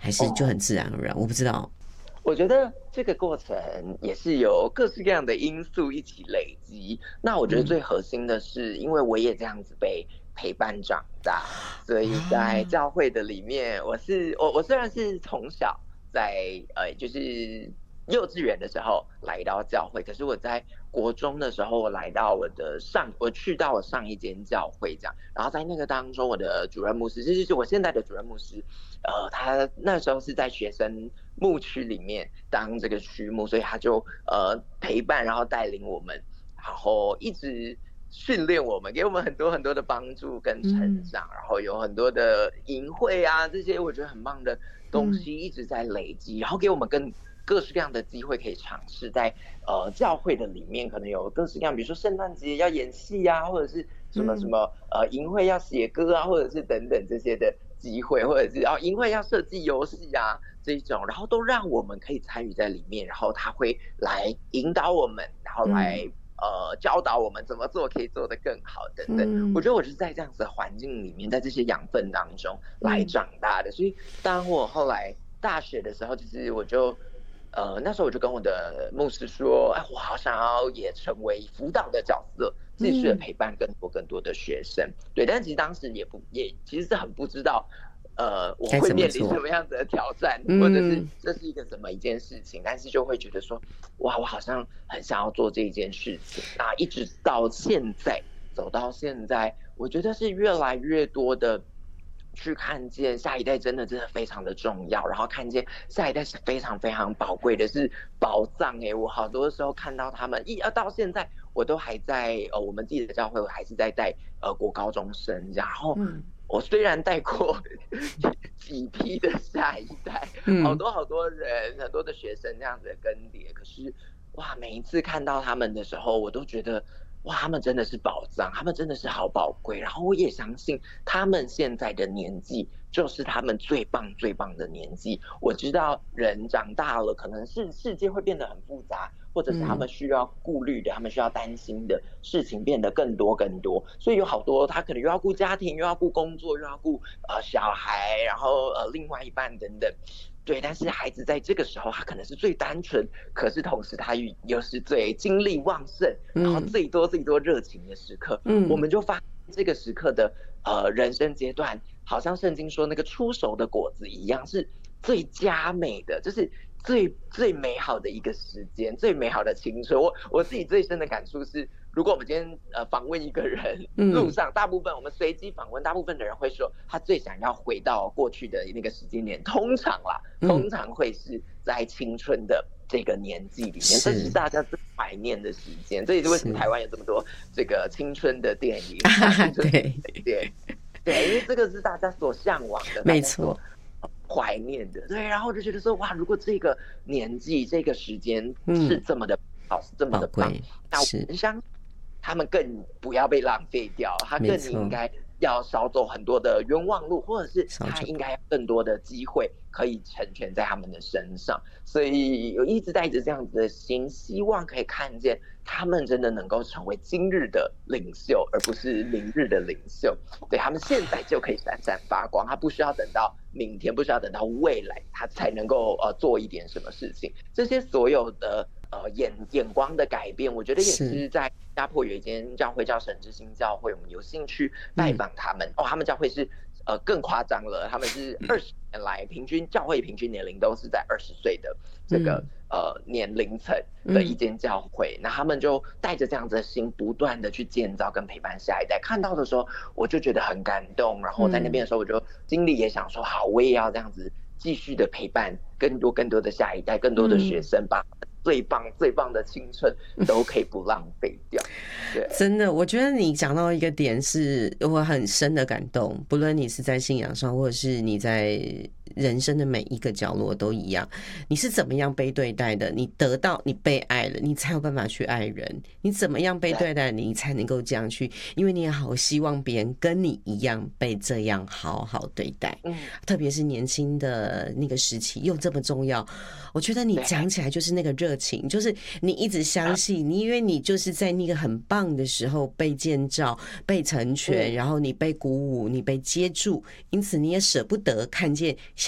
还是就很自然而然？我不知道。 我觉得这个过程也是有各式各样的因素一起累积。那我觉得最核心的是，因为我也这样子被陪伴长大，所以在啊， 教会的里面，我虽然是从小在就是幼稚园的时候来到教会，可是我在国中的时候，我去到我上一间教会这样，然后在那个当中，我的主任牧师，就是我现在的主任牧师，他那时候是在学生牧区里面当这个区牧，所以他就陪伴，然后带领我们，然后一直训练我们，给我们很多很多的帮助跟成长，然后有很多的营会啊，这些我觉得很棒的东西一直在累积，然后给我们各式各样的机会可以尝试在教会的里面，可能有各式各样，比如说圣诞节要演戏啊，或者是什么什么营会要写歌啊，或者是等等这些的机会，或者是营会要设计游戏啊这一种，然后都让我们可以参与在里面，然后他会来引导我们，然后来教导我们怎么做可以做得更好等等。我觉得我是在这样子的环境里面，在这些养分当中来长大的，所以当我后来大学的时候，其实那时候我就跟我的牧师说，哎，我好想要也成为辅导的角色，继续的陪伴更多的学生。对，但其实当时也其实是很不知道，我该会面临怎么做？ 什么样子的挑战，或者是这是一个什么一件事情，但是就会觉得说，哇，我好像很想要做这一件事情。那一直到现在，走到现在，我觉得是越来越多的去看见下一代真的非常的重要，然后看见下一代是非常非常宝贵的，是宝藏我好多时候看到他们到现在我都还在我们自己的教会，我还是在带国高中生，然后我虽然带过几批的下一代，好多好多人，很多的学生这样子的更迭，可是哇，每一次看到他们的时候，我都觉得哇，他们真的是宝藏，他们真的是好宝贵。然后我也相信他们现在的年纪就是他们最棒最棒的年纪。我知道人长大了，可能是世界会变得很复杂，或者是他们需要顾虑的，他们需要担心的事情变得更多更多。所以有好多他可能又要顾家庭，又要顾工作，又要顾小孩，然后另外一半等等。对，但是孩子在这个时候，他可能是最单纯，可是同时他又是最精力旺盛，然后最多热情的时刻。我们就发现这个时刻的人生阶段，好像圣经说那个出熟的果子一样，是最佳美的，就是最美好的一个时间，最美好的青春。我自己最深的感触是，如果我们今天访问一个人，路上大部分我们随机访问，大部分的人会说他最想要回到过去的那个时间点，通常会是在青春的这个年纪里面，这是大家最怀念的时间。这也是为什么台湾有这么多这个青春的电影，青春的电影。对，因为这个是大家所向往的， 没错， 怀念的。对，然后我就觉得说，哇，如果这个年纪、这个时间是这么的好，是这么的棒，那我相信他们更不要被浪费掉，他更应该要少走很多的冤枉路，或者是他应该有更多的机会可以成全在他们的身上。所以我一直带着这样子的心，希望可以看见他们真的能够成为今日的领袖，而不是明日的领袖。对，他们现在就可以闪闪发光，他不需要等到明天，不需要等到未来，他才能够做一点什么事情。这些所有的眼光的改变，我觉得也是在新加坡有一间教会叫神之星教会，我们有兴趣拜访他们。他们教会是更夸张了，他们是20年来教会平均年龄都是在20岁的这个年龄层的一间教会。那他们就带着这样子的心，不断的去建造跟陪伴下一代。看到的时候，我就觉得很感动。然后在那边的时候，我就心里也想说，好，我也要这样子继续的陪伴更多的下一代，更多的学生，把最棒的青春都可以不浪费掉。对， 真的，我觉得你讲到一个点是我很深的感动，不论你是在信仰上，或者是你在人生的每一个角落都一样。你是怎么样被对待的，你得到你被爱了，你才有办法去爱人。你怎么样被对待，你才能够这样去，因为你也好希望别人跟你一样被这样好好对待。特别是年轻的那个时期又这么重要。我觉得你讲起来就是那个热情，就是你一直相信你，因为你就是在那个很棒的时候被建造、被成全，然后你被鼓舞、你被接住，因此你也舍不得看见